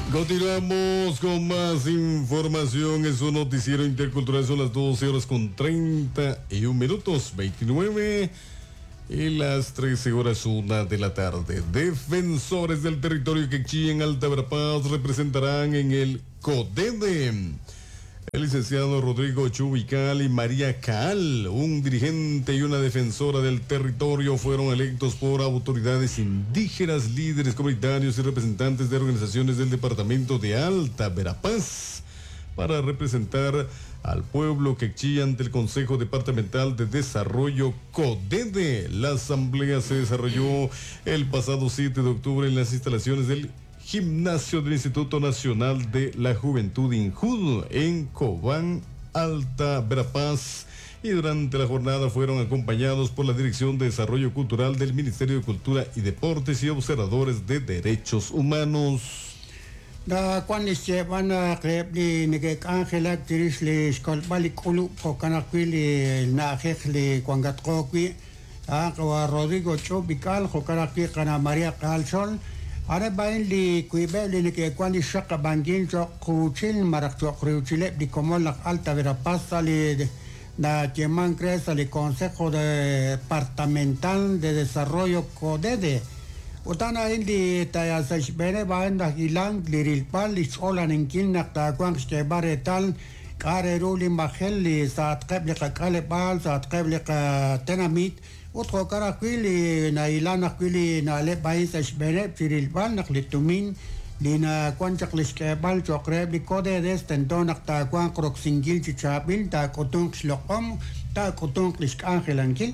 Continuamos con más información en su noticiero intercultural. Son las 12 horas con 31 minutos, 29 y las 13 horas 1 de la tarde. Defensores del territorio quechí en Alta Verapaz representarán en el CODEDE. El licenciado Rodrigo Chubical y María Caal, un dirigente y una defensora del territorio, fueron electos por autoridades indígenas, líderes comunitarios y representantes de organizaciones del departamento de Alta Verapaz para representar al pueblo quechí ante el Consejo Departamental de Desarrollo CODEDE. La asamblea se desarrolló el pasado 7 de octubre en las instalaciones del Gimnasio del Instituto Nacional de la Juventud INJUD en Cobán, Alta Verapaz, y durante la jornada fueron acompañados por la Dirección de Desarrollo Cultural del Ministerio de Cultura y Deportes y observadores de derechos humanos. Da cuando se van a creer que Ángela Tiris le escolbali culu o canaquili na jejle cuangatcoqui a Rodrigo Chubical o canaquili cana María Calzón. Ahora bain li cuibeli ni que cuando saca banguin jo cuchil marakcho criuchile di como la Alta Verapaz sale da queman crece al Consejo Departamental de Desarrollo CODEDE. Utana indi taya sashbene bain da hilang liril pal li cholan inkin nakta kwang skebare tal kare ruli mahel li saat qebli kale pal saat qebli tenamit. Otro caraquili na ilana quili na le país esbere firil bal naklitumin lina kwanchak liskebal chokre bikode destendon akta kwan kroxingil chichabil ta kotung slokom ta kotung liskangelangil.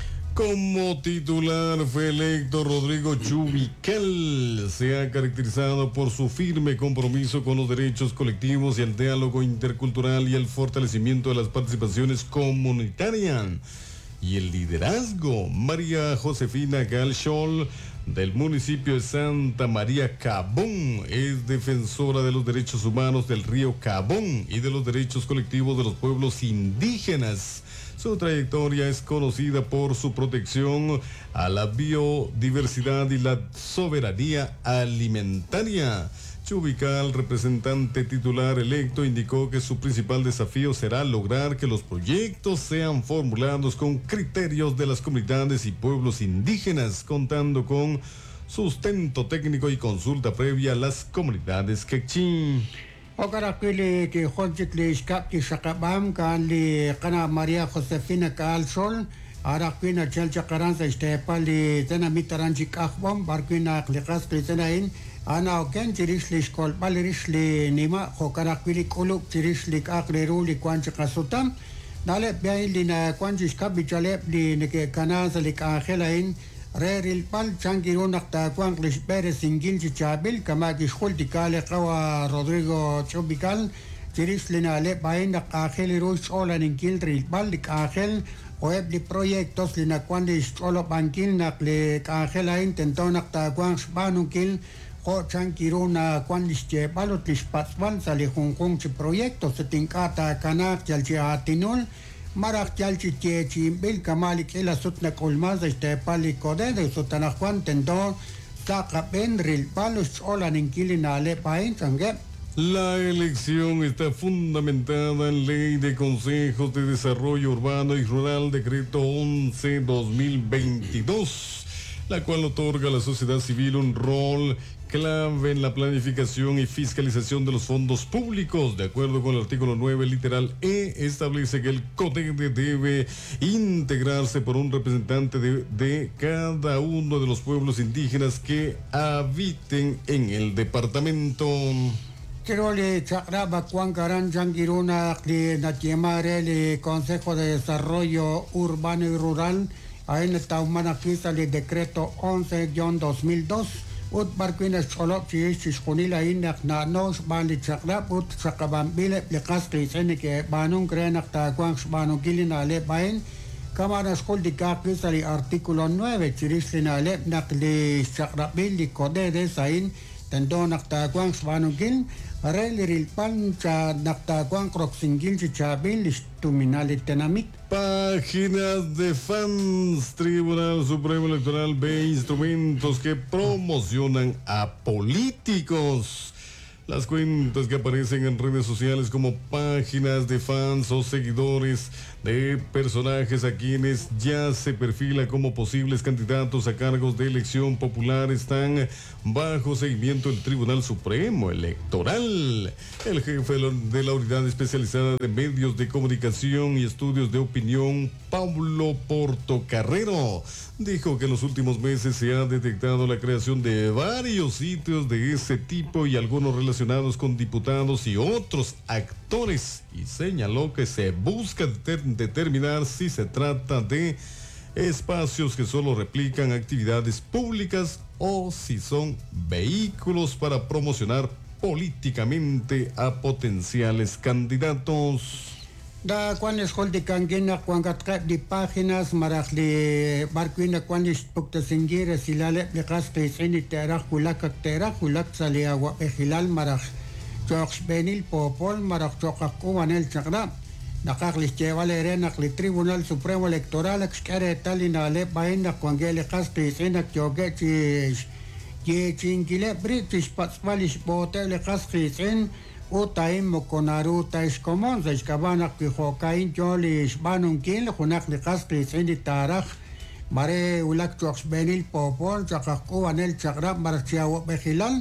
Como titular fue electo Rodrigo Chubical. Se ha caracterizado por su firme compromiso con los derechos colectivos y el diálogo intercultural y el fortalecimiento de las participaciones comunitarias y el liderazgo. María Josefina Galchol, del municipio de Santa María Cabón, es defensora de los derechos humanos del río Cabón y de los derechos colectivos de los pueblos indígenas. Su trayectoria es conocida por su protección a la biodiversidad y la soberanía alimentaria. Chubical, representante titular electo, indicó que su principal desafío será lograr que los proyectos sean formulados con criterios de las comunidades y pueblos indígenas, contando con sustento técnico y consulta previa a las comunidades quechí. Ocarakili que Honchitli Iskapki Shakabam Kali Kana María Josefina Calzol Araquina Chelcha Caranza Estepali Tenamitaranchi Kahbam Barquina Klikas Klitenain Ana Oken Tirishli Skol Balirishli Nima Hokarakwili Kuluk Tirishli Akleruli Quanchakasutam Dale Biailina Quanchiskabichale Nike Canasa Lik Angelain Reril Pal Changirunak Ta Quanglish Beres Ingil Chabil Kamaki Hultikale Kawa Rodrigo Chubical Tirishli Ale Baina Angeli Rush Olan Ingil Ril Balik Angel Web di proyectos Lina Quandis Cholo Bankil Nakle Angelain Tentonak Ta Quangs Banukil Ho Chankiruna Quandis Balotlish Patwan Sali Hong Kong proyectos Tinkata Kanak Jalchi Atinul Marak Jalchi Tiechi Bil Kamalik Ela Sutna Kulmaz Pali Code Sutana Juan Tendo Saka Benril Palus Olan Inkilina Le Pain Changue. La elección está fundamentada en Ley de Consejos de Desarrollo Urbano y Rural, Decreto 11-2022, la cual otorga a la sociedad civil un rol clave en la planificación y fiscalización de los fondos públicos. De acuerdo con el artículo 9, literal E, establece que el CODEDE debe integrarse por un representante de cada uno de los pueblos indígenas que habiten en el departamento. Tirole Chakraba Cuancarán Changuiruna Natiemare el Consejo de Desarrollo Urbano y Rural en esta humana fiesta del decreto 11-2002 Ut Barquina Cholop Chichis Junila Inak Nanos Bali Chakrab Ut Chakabambile Plecastri Senike Banun Grenak Taquans Banu Gilina Le Bain Cámara School de Capis artículo 9 Chirislina Le Nakli Chakrabili Codede Sain Tendo Nakta Quang Svanugil, Reliril Pancha Nakta Quang Croxingil Chichabil, Tuminali Tenamit. Páginas de fans. Tribunal Supremo Electoral ve instrumentos que promocionan a políticos. Las cuentas que aparecen en redes sociales como páginas de fans o seguidores de personajes a quienes ya se perfila como posibles candidatos a cargos de elección popular están bajo seguimiento del Tribunal Supremo Electoral. El jefe de la Unidad Especializada de Medios de Comunicación y Estudios de Opinión, Pablo Portocarrero, dijo que en los últimos meses se ha detectado la creación de varios sitios de ese tipo y algunos relacionados con diputados y otros actores, y señaló que se busca determinar si se trata de espacios que solo replican actividades públicas o si son vehículos para promocionar políticamente a potenciales candidatos. Da cuando es holde kangena cuando di páginas marajli barquina cuando es pukta singira silale de caspe seni terah hulak sali agua ejilal maraj chox benil popol maraj chokaku anel chagra nakaklis chevale renakli Tribunal Supremo Electoral exkere talinale baina cuangele caspe sena chogechi chingile british patsvalish botele caspe sen Utaim mokonaru tais komon zais kabanak ki hokain jolis banun kin hunak li qasqi sindi tarikh mare ulak chox benil popol chaqaqu anel chagrab marchiawo bekhilal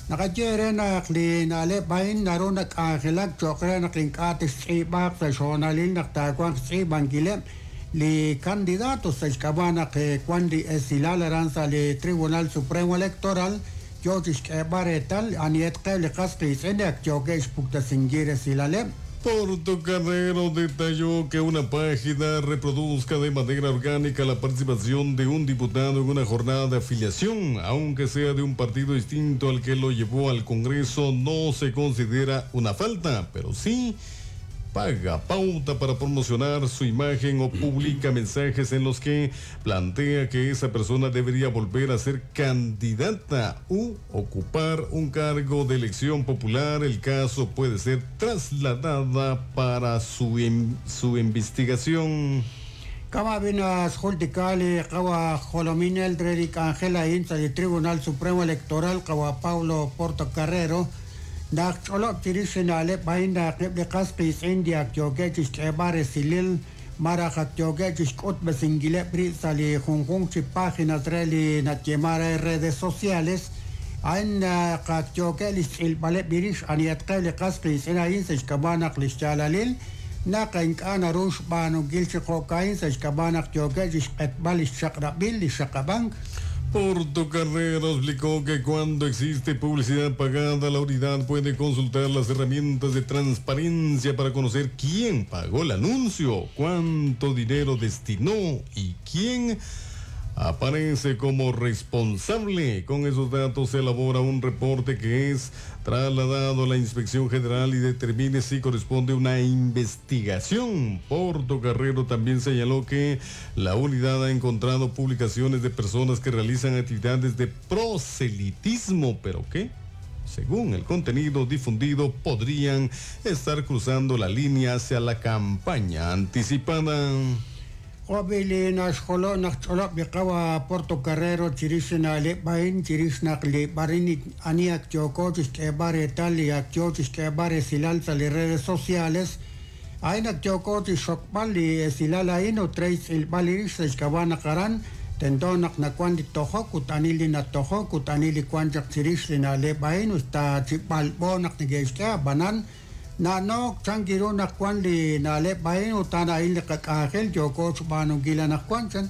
nakajere li nale bain narunak angelak choqrena qinqatis ibaq shonalil naqtaqwan bangile li candidatos zais kabanak kwandi esilal ranza li Tribunal Supremo Electoral George Baretal, Aniet Kele Castis, en Akjogesh Pukta Singire Silale. Portocarrero detalló que una página reproduzca de manera orgánica la participación de un diputado en una jornada de afiliación, aunque sea de un partido distinto al que lo llevó al Congreso, no se considera una falta, pero sí paga pauta para promocionar su imagen o publica mensajes en los que plantea que esa persona debería volver a ser candidata u ocupar un cargo de elección popular. El caso puede ser trasladada para su investigación. Camabinas Holticali, Kawa Jolominel, Dredic Angela Inza del Tribunal Supremo Electoral, Kawa Paulo Portocarrero, Dak Cholok Tirisinale, Bainda de Caspis, India, Kyogetis, Ebare Silil, Marajak Kyogetis, Kotbesingile, Brisali, Hong páginas Reli, Natimara, redes sociales, Aina Kyogelis, Il Ballet Birish, Aniatkele Caspis, en Ainses, Kabanak, Listalalil, Naka Inkana Rush, Banu, Gilchi Hokains, Kabanak Kyogetis, Etbalis, Chakrabil, Chakabank. Portocarrero explicó que cuando existe publicidad pagada, la unidad puede consultar las herramientas de transparencia para conocer quién pagó el anuncio, cuánto dinero destinó y quién aparece como responsable. Con esos datos se elabora un reporte que es trasladado a la Inspección General y determine si corresponde una investigación. Portocarrero también señaló que la unidad ha encontrado publicaciones de personas que realizan actividades de proselitismo, pero que, según el contenido difundido, podrían estar cruzando la línea hacia la campaña anticipada. Obili Nasholo Nacholok Bikawa Portocarrero Chirisinale Bain Chirisnakli Barini Aniak Chocotis que bare Talia Chotis que bare Silalza de redes sociales Ainak Chocotis Shokbali Silala Ino Trace il Baliris Escabana Karan Tendonak Nakwandi Toho Kutanili Natoho Kutanili Kwanjak Chirisinale Bain Usta Chipal Bonak Nigeska Banan No, Changiro Nakwandi Nale Bain Utana Il Kakagel Yoko Chubano Gila Nakwanchan.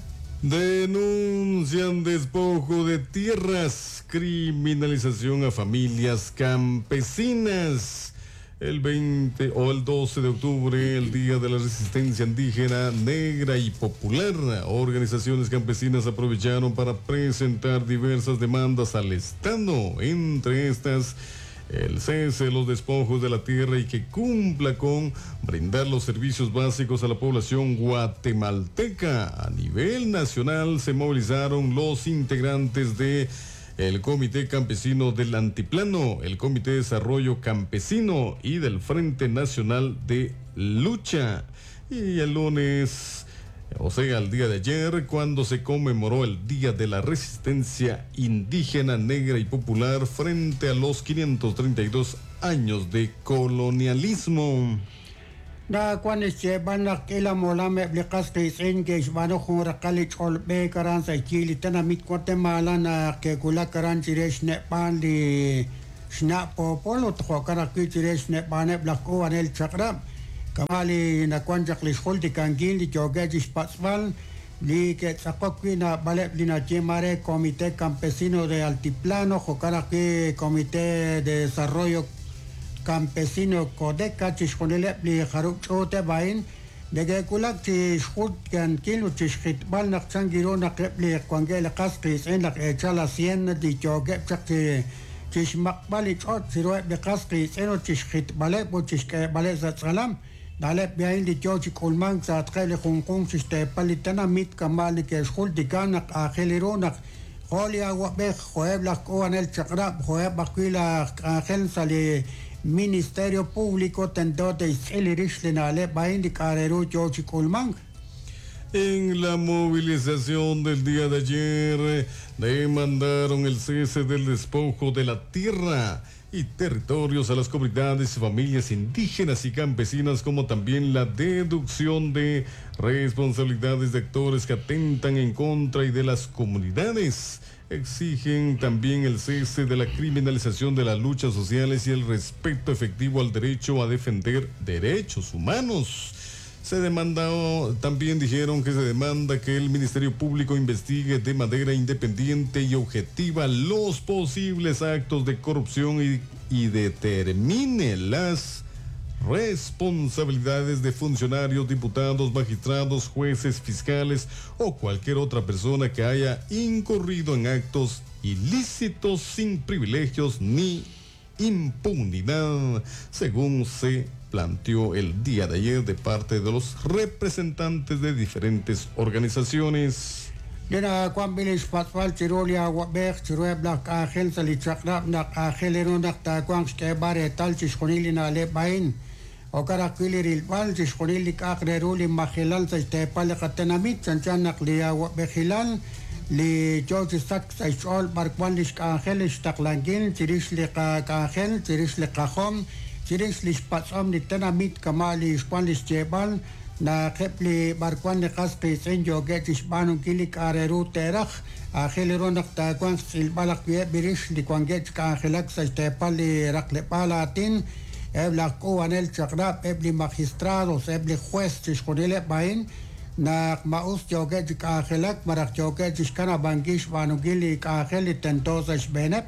Denuncian despojo de tierras, criminalización a familias campesinas. El 20 o el 12 de octubre, el Día de la Resistencia Indígena Negra y Popular, organizaciones campesinas aprovecharon para presentar diversas demandas al Estado, entre estas el cese de los despojos de la tierra y que cumpla con brindar los servicios básicos a la población guatemalteca. A nivel nacional se movilizaron los integrantes de el Comité Campesino del Antiplano, el Comité de Desarrollo Campesino y del Frente Nacional de Lucha. Y el lunes o sea, el día de ayer, cuando se conmemoró el Día de la Resistencia Indígena, Negra y Popular frente a los 532 años de colonialismo. Da cuando se van a que la mola me aplicas que es en que van a jugar calich ol be karan sa chili tana mit Guatemala na que kula karan chires ne pan di sna popolo to kara ki chires ne pan e blako anel chakra kamali na kwanjak li schol di kangin di joga di spatsval li que sakokwi na bale li na chemare comité campesino de altiplano jokara que comité de desarrollo campesino Codeca chisconele li haruk chote bain de que kulak chiskut kan kilo chiskit bal nak changiro nak li kwangel qasqis en la chala 100 di joge chak chismak bali chot siro de qasqis en chiskit bale bo chiske bale za salam dale bien di jochi kulman za tkele khunqun chiste palitana mit kamal ke skul di kan akheliro Holy agua be joeb la coan el chakra joeb bakila angel sale Ministerio Público tentó de Iselerishlenale va a indicar George Kulman. En la movilización del día de ayer demandaron el cese del despojo de la tierra y territorios a las comunidades y familias indígenas y campesinas, como también la deducción de responsabilidades de actores que atentan en contra y de las comunidades. Exigen también el cese de la criminalización de las luchas sociales y el respeto efectivo al derecho a defender derechos humanos. También dijeron que se demanda que el Ministerio Público investigue de manera independiente y objetiva los posibles actos de corrupción y determine las responsabilidades de funcionarios, diputados, magistrados, jueces, fiscales o cualquier otra persona que haya incurrido en actos ilícitos sin privilegios ni impunidad, según se planteó el día de ayer de parte de los representantes de diferentes organizaciones. Yana kwambilis patwal tirolia wabek tiroe blak agel salichakna nak agelero nak ta kwangske bare tal chiskonili na le bain o karakwili rilbal chiskonili kakreruli magelal sa tepal katenamit chanchan nak lia wabekhilan li George Sachs all barkwanlish kagelis taklangin tiris li kagel tiris li kahom tiris li spatsam li tenamit kamali spanlis jebal na kepli barkwan de kaspis en joge tisbanun kilik areru terach agelero nak ta kwan silbalak birish li kwanget ka gelak sa tepali rakle palatin ebla ko anel chakra ebli magistrados ebli juez tiskonile bain na maus joge ka gelak marak joge tiskana bangish banugili ka geli tentosas benep.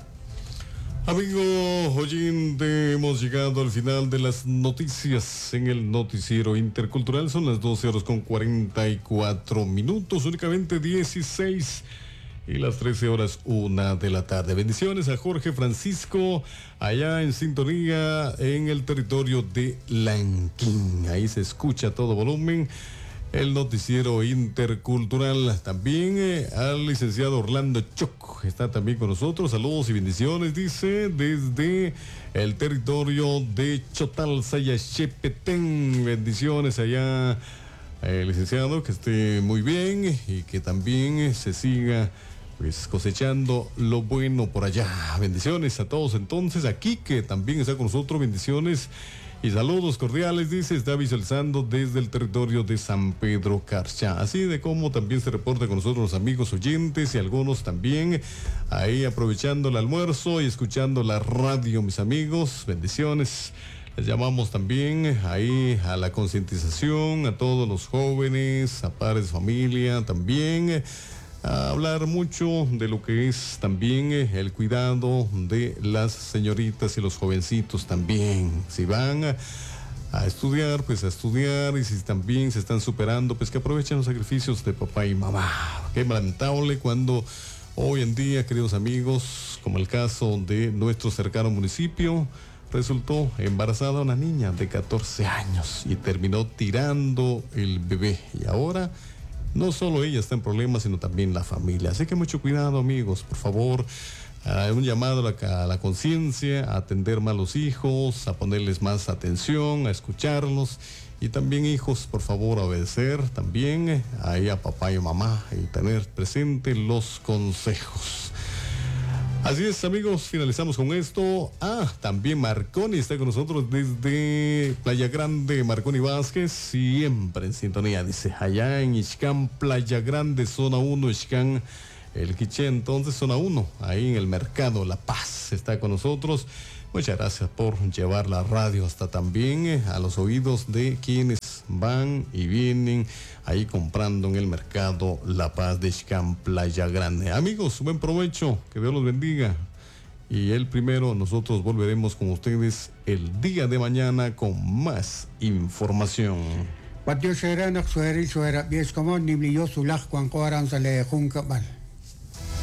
Amigos oyentes, hemos llegado al final de las noticias en el noticiero intercultural. Son las 12:44, únicamente 16 y las 13:01 de la tarde. Bendiciones a Jorge Francisco, allá en sintonía en el territorio de Lanquín. Ahí se escucha a todo volumen el noticiero intercultural. También al licenciado Orlando Choc está también con nosotros. Saludos y bendiciones, dice, desde el territorio de Chotalza y Achepetén. Bendiciones allá, licenciado, que esté muy bien y que también se siga pues cosechando lo bueno por allá. Bendiciones a todos entonces. Aquí que también está con nosotros, bendiciones y saludos cordiales, dice, está visualizando desde el territorio de San Pedro Carchá. Así de como también se reporta con nosotros los amigos oyentes y algunos también ahí aprovechando el almuerzo y escuchando la radio, mis amigos. Bendiciones. Les llamamos también ahí a la concientización, a todos los jóvenes, a padres de familia también, a hablar mucho de lo que es también el cuidado de las señoritas y los jovencitos también. Si van a estudiar, pues a estudiar, y si también se están superando, pues que aprovechen los sacrificios de papá y mamá. Qué lamentable cuando hoy en día, queridos amigos, como el caso de nuestro cercano municipio, resultó embarazada una niña de 14 años y terminó tirando el bebé. Y ahora no solo ella está en problemas, sino también la familia. Así que mucho cuidado, amigos, por favor. Un llamado a la conciencia, a atender más a los hijos, a ponerles más atención, a escucharlos Y también hijos, por favor, obedecer también ahí a papá y mamá y tener presente los consejos. Así es, amigos, finalizamos con esto. También Marconi está con nosotros desde Playa Grande. Marconi Vázquez, siempre en sintonía, dice, allá en Ixcán, Playa Grande, zona 1, Ixcán, el Quiché, entonces zona 1, ahí en el mercado La Paz, está con nosotros. Muchas gracias por llevar la radio hasta también a los oídos de quienes van y vienen ahí comprando en el mercado La Paz de Ixcán, Playa Grande. Amigos, buen provecho, que Dios los bendiga. Y el primero, nosotros volveremos con ustedes el día de mañana con más información. Patio será, no suera, bies como ni yo sulaj cuando aran sale junca mal.